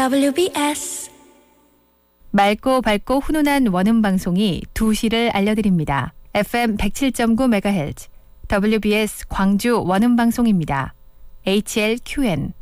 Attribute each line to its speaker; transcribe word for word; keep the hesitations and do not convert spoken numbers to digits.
Speaker 1: 더블유비에스
Speaker 2: 맑고 밝고 훈훈한 원음방송이 두 시를 알려드립니다. 에프엠 백칠 점 구 메가헤르츠 더블유비에스 광주 원음방송입니다. 에이치엘큐엔